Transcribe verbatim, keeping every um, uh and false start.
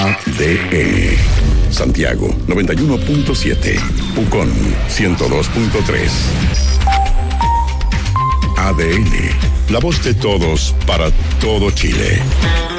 A D N. Santiago noventa y uno punto siete. Pucón ciento dos punto tres. A D N. La voz de todos para todo Chile.